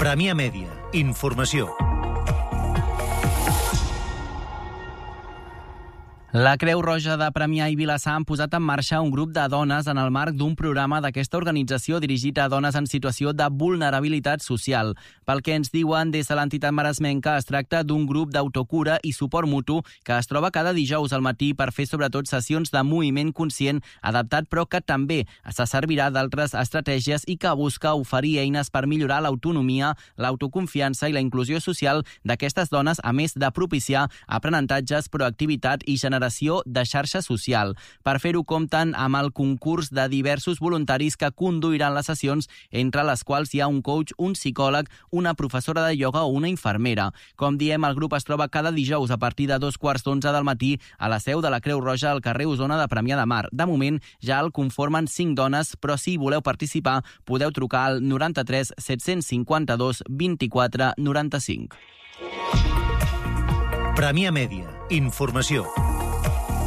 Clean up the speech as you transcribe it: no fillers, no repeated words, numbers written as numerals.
Premià Mèdia. Informació. La Creu Roja de Premià i Vilassar han posat en marxa un grup de dones en el marc d'un programa d'aquesta organització dirigit a dones en situació de vulnerabilitat social. Pel que ens diuen des de l'entitat maresmenca, es tracta d'un grup d'autocura i suport mutu que es troba cada dijous al matí per fer sobretot sessions de moviment conscient adaptat, però que també se servirà d'altres estratègies i que busca oferir eines per millorar l'autonomia, l'autoconfiança i la inclusió social d'aquestes dones, a més de propiciar aprenentatges, proactivitat i generació de xarxa social. Per fer-ho compten amb el concurs de diversos voluntaris que conduiran les sessions, entre les quals hi ha un coach, un psicòleg, una professora de ioga o una infermera. Com diem, el grup es troba cada dijous a partir de 2:15 del matí a la seu de la Creu Roja al carrer Osona de Premià de Mar. De moment ja el conformen 5 dones, però si voleu participar podeu trucar al 93 752 24 95. Premià Mèdia. Informació.